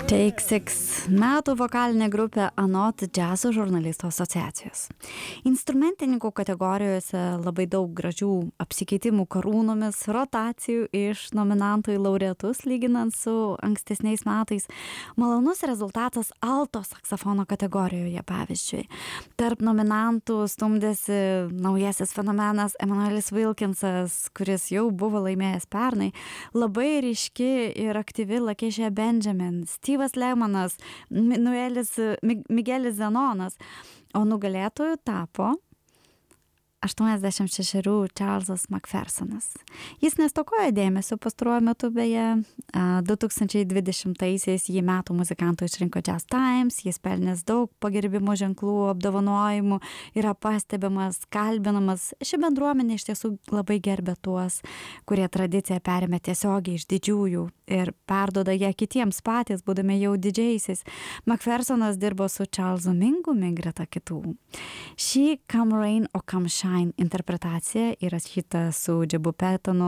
Take Six metų vokalinė grupė anot džiazo žurnalistų asociacijos. Instrumentininkų kategorijose labai daug gražių apsikeitimų karūnomis, rotacijų iš nominantų į laureatus lyginant su ankstesniais metais. Malonus rezultatas alto saksofono kategorijoje, pavyzdžiui. Tarp nominantų stumdėsi naujasis fenomenas Emanuelis Wilkinsas, kuris jau buvo laimėjęs pernai, labai ryški ir aktyvi Lakešia Benjamin, Steve'as Lemanas, Miguelis Zenonas, o nugalėtojų tapo 86 Charlesas McPhersonas. Jis nestokoja dėmesio pastaruoju metu, beje. 2020-aisiais jį metų muzikantų išrinko Jazz Times, jis pelnęs daug pagerbimo ženklų, apdovanojimų, yra pastebimas, kalbinamas. Ši bendruomenė iš tiesų labai gerbė tuos, kurie tradiciją perėmė tiesiogiai iš didžiųjų ir perduoda ją kitiems patys, būdami jau didžiaisiais. McPhersonas dirbo su Charlesu Mingumi greta kitų. Šį Come Rain or Come Shine interpretacija įrašyta su Džibu Petonu